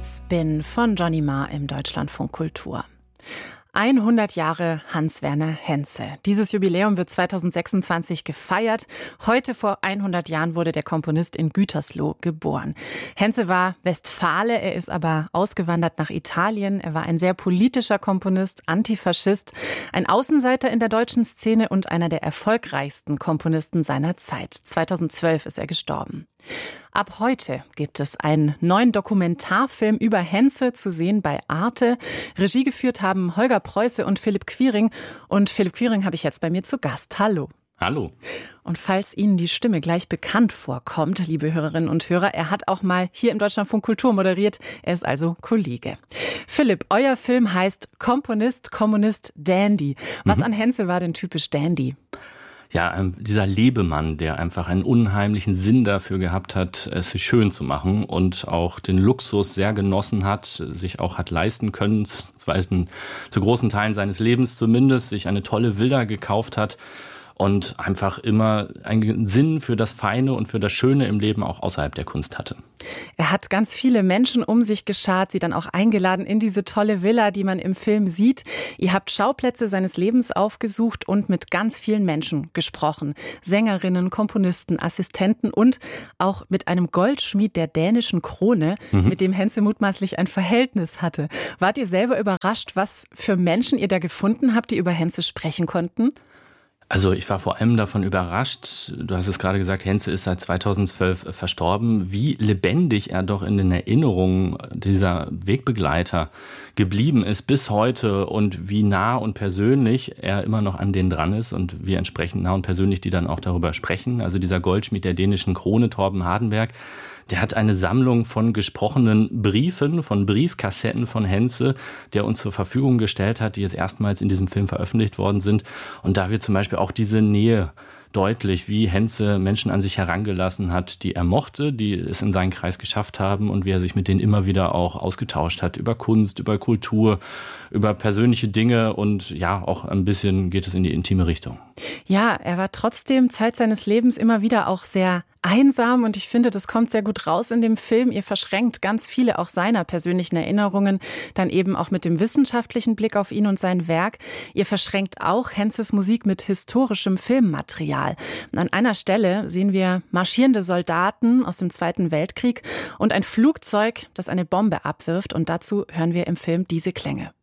Spin von Johnny Marr im Deutschlandfunk Kultur. 100 Jahre Hans-Werner Henze. Dieses Jubiläum wird 2026 gefeiert. Heute vor 100 Jahren wurde der Komponist in Gütersloh geboren. Henze war Westfale, er ist aber ausgewandert nach Italien. Er war ein sehr politischer Komponist, Antifaschist, ein Außenseiter in der deutschen Szene und einer der erfolgreichsten Komponisten seiner Zeit. 2012 ist er gestorben. Ab heute gibt es einen neuen Dokumentarfilm über Henze zu sehen bei Arte. Regie geführt haben Holger Preuße und Philipp Quiring. Und Philipp Quiring habe ich jetzt bei mir zu Gast. Hallo. Hallo. Und falls Ihnen die Stimme gleich bekannt vorkommt, liebe Hörerinnen und Hörer, er hat auch mal hier im Deutschlandfunk Kultur moderiert. Er ist also Kollege. Philipp, euer Film heißt Komponist, Kommunist, Dandy. Was an Henze war denn typisch Dandy? Ja, dieser Lebemann, der einfach einen unheimlichen Sinn dafür gehabt hat, es sich schön zu machen und auch den Luxus sehr genossen hat, sich auch hat leisten können, zu großen Teilen seines Lebens zumindest, sich eine tolle Villa gekauft hat und einfach immer einen Sinn für das Feine und für das Schöne im Leben auch außerhalb der Kunst hatte. Er hat ganz viele Menschen um sich geschart, sie dann auch eingeladen in diese tolle Villa, die man im Film sieht. Ihr habt Schauplätze seines Lebens aufgesucht und mit ganz vielen Menschen gesprochen. Sängerinnen, Komponisten, Assistenten und auch mit einem Goldschmied der dänischen Krone, mit dem Henze mutmaßlich ein Verhältnis hatte. Wart ihr selber überrascht, was für Menschen ihr da gefunden habt, die über Henze sprechen konnten? Also ich war vor allem davon überrascht, du hast es gerade gesagt, Henze ist seit 2012 verstorben, wie lebendig er doch in den Erinnerungen dieser Wegbegleiter geblieben ist bis heute und wie nah und persönlich er immer noch an denen dran ist und wie entsprechend nah und persönlich die dann auch darüber sprechen. Also dieser Goldschmied der dänischen Krone, Torben Hardenberg, der hat eine Sammlung von gesprochenen Briefen, von Briefkassetten von Henze, der uns zur Verfügung gestellt hat, die jetzt erstmals in diesem Film veröffentlicht worden sind. Und da wird zum Beispiel auch diese Nähe deutlich, wie Henze Menschen an sich herangelassen hat, die er mochte, die es in seinen Kreis geschafft haben und wie er sich mit denen immer wieder auch ausgetauscht hat über Kunst, über Kultur, über persönliche Dinge und ja, auch ein bisschen geht es in die intime Richtung. Ja, er war trotzdem Zeit seines Lebens immer wieder auch sehr einsam und ich finde, das kommt sehr gut raus in dem Film. Ihr verschränkt ganz viele auch seiner persönlichen Erinnerungen, dann eben auch mit dem wissenschaftlichen Blick auf ihn und sein Werk. Ihr verschränkt auch Henzes Musik mit historischem Filmmaterial. An einer Stelle sehen wir marschierende Soldaten aus dem Zweiten Weltkrieg und ein Flugzeug, das eine Bombe abwirft und dazu hören wir im Film diese Klänge.